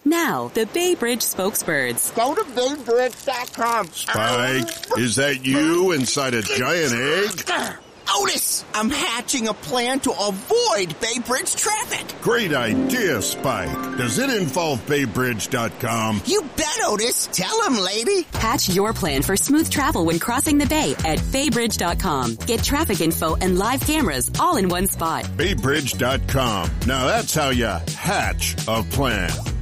Now, the Bay Bridge spokesbirds. Go to baybridge.com. Spike, is that you inside a giant egg? Otis, I'm hatching a plan to avoid Bay Bridge traffic. Great idea, Spike. Does it involve baybridge.com? You bet, Otis. Tell him, lady. Hatch your plan for smooth travel when crossing the bay at baybridge.com. Get traffic info and live cameras all in one spot. baybridge.com. Now that's how you hatch a plan.